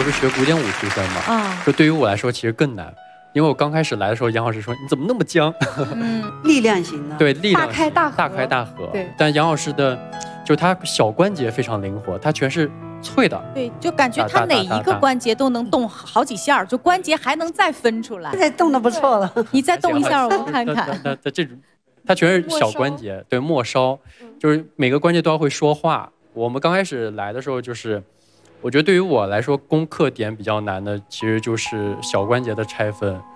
是学古典舞出身嘛，就对于我来说其实更难。因为我刚开始来的时候，杨老师说你怎么那么僵？ 力量型的， 对，力量型大开大合。 对， 但杨老师的，就是他小关节非常灵活，他全是脆的。 对，就感觉他哪一个关节都能动好几下，就关节还能再分出来。 现在动的不错了， 你再动一下我们看看。 那这种，他全是小关节，对，末梢，就是每个关节都要会说话。我们刚开始来的时候，就是我觉得对于我来说，攻克点比较难的，其实就是小关节的拆分。